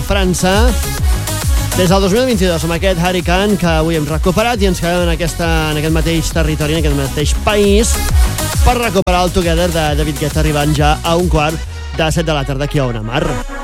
França. Des del 2022 amb aquest Hurricane que avui hem recuperat i ens quedem en aquest mateix territori, en aquest mateix país, per recuperar el Together de David Guetta, arribant ja a 1:15 de la tarda aquí a Ona Mar.